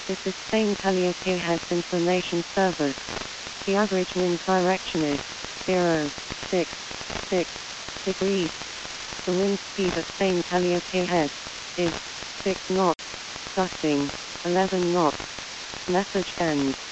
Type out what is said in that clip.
This is Spain Calliope Heads Information Service. The average wind direction is 0.66 degrees. The wind speed at Spain Calliope Heads is 6 knots, gusting 11 knots. Message ends.